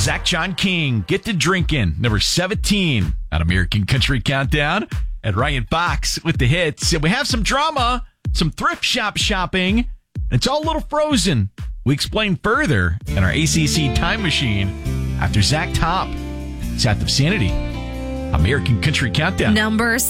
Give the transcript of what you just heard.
Zach John King, Get to Drinking, number 17 on American Country Countdown. And Ryan Fox with the hits. And we have some drama, some thrift shop shopping. It's all a little frozen. We explain further in our ACC Time Machine after Zach Top. South of Sanity, American Country Countdown. Number